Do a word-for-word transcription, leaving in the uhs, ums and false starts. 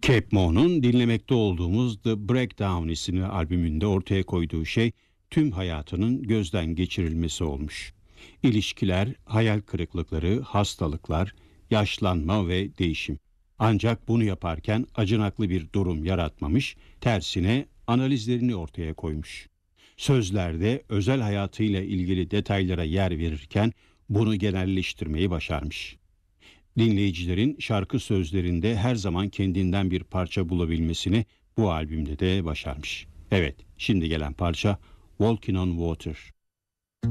Cape Mo'nun dinlemekte olduğumuz The Breakdown isimli albümünde ortaya koyduğu şey tüm hayatının gözden geçirilmesi olmuş. İlişkiler, hayal kırıklıkları, hastalıklar, yaşlanma ve değişim. Ancak bunu yaparken acınaklı bir durum yaratmamış, tersine analizlerini ortaya koymuş. Sözlerde özel hayatıyla ilgili detaylara yer verirken bunu genelleştirmeyi başarmış. Dinleyicilerin şarkı sözlerinde her zaman kendinden bir parça bulabilmesini bu albümde de başarmış. Evet, şimdi gelen parça Walking on Water.